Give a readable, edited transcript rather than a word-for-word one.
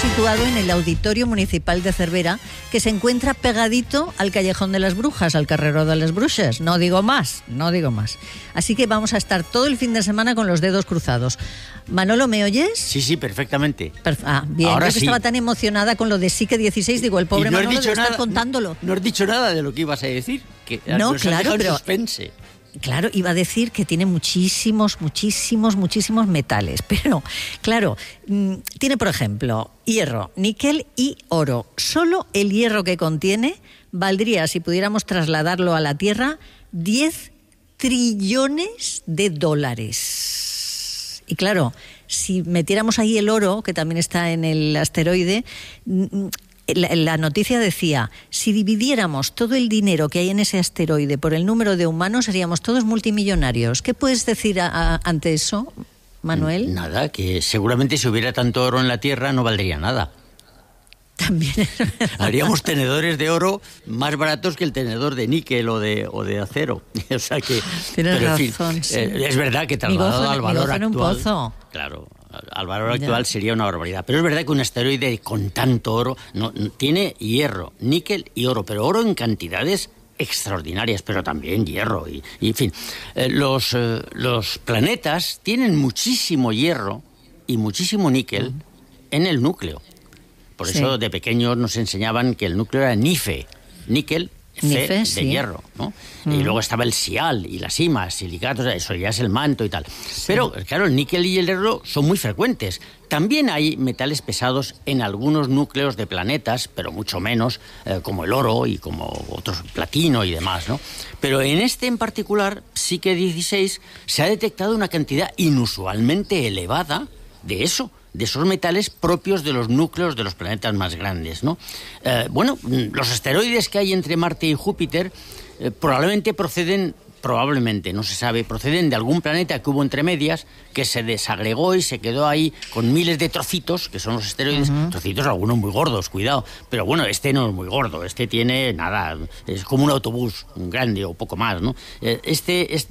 situado en el Auditorio Municipal de Cervera, que se encuentra pegadito al Callejón de las Brujas, al Carreró de las Bruixes. No digo más. Así que vamos a estar todo el fin de semana con los dedos cruzados. Manolo, ¿me oyes? Sí, perfectamente. Bien. Ahora Yo que sí. estaba tan emocionada con lo de Psique 16, digo, el pobre no Manolo debe estar contándolo. No has dicho nada de lo que ibas a decir. Que No, nos has claro, dejado en pero... suspense. Claro, iba a decir que tiene muchísimos metales, pero claro, tiene por ejemplo hierro, níquel y oro. Solo el hierro que contiene valdría, si pudiéramos trasladarlo a la Tierra, 10 trillones de dólares. Y claro, si metiéramos ahí el oro, que también está en el asteroide... La noticia decía, si dividiéramos todo el dinero que hay en ese asteroide por el número de humanos, seríamos todos multimillonarios. ¿Qué puedes decir ante eso, Manuel? Nada, que seguramente si hubiera tanto oro en la Tierra no valdría nada. También es verdad. Haríamos tenedores de oro más baratos que el tenedor de níquel o de acero. O sea que... Tienes pero, razón, en fin, sí. es verdad que trasladado al valor en un actual... pozo. Claro, al valor actual sería una barbaridad. Pero es verdad que un asteroide con tanto oro tiene hierro, níquel y oro, pero oro en cantidades extraordinarias, pero también hierro. Y en fin, los planetas tienen muchísimo hierro y muchísimo níquel en el núcleo. Por eso de pequeños nos enseñaban que el núcleo era Nife, níquel, Fe de hierro, ¿no? Y luego estaba el sial y las imas, silicatos, eso ya es el manto y tal. Sí. Pero, claro, el níquel y el hierro son muy frecuentes. También hay metales pesados en algunos núcleos de planetas, pero mucho menos, como el oro y como otros, platino y demás, ¿no? Pero en este en particular, Psique 16, se ha detectado una cantidad inusualmente elevada de eso, de esos metales propios de los núcleos de los planetas más grandes, ¿no? Los asteroides que hay entre Marte y Júpiter probablemente, no se sabe, proceden de algún planeta que hubo entre medias, que se desagregó y se quedó ahí con miles de trocitos, que son los asteroides, trocitos algunos muy gordos, cuidado, pero bueno, este no es muy gordo, este tiene nada, es como un autobús, un grande o poco más, ¿no?